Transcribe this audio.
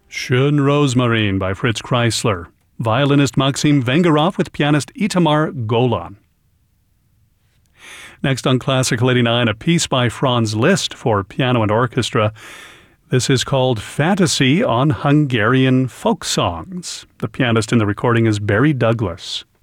Schön Rosmarin by Fritz Kreisler. Violinist Maxim Vengerov with pianist Itamar Golan. Next on Classical 89, a piece by Franz Liszt for piano and orchestra. This is called Fantasy on Hungarian Folk Songs. The pianist in the recording is Barry Douglas.